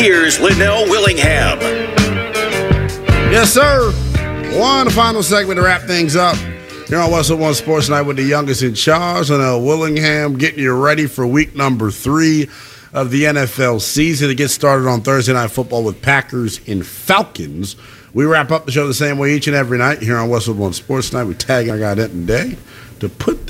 Here's Linnell Willingham. Yes, sir. One final segment to wrap things up here on Westwood One Sports Night with the youngest in charge, Linnell Willingham, getting you ready for week number 3 of the NFL season. To get started on Thursday Night Football with Packers and Falcons. We wrap up the show the same way each and every night here on Westwood One Sports Night. We tag our guy Denton Day to put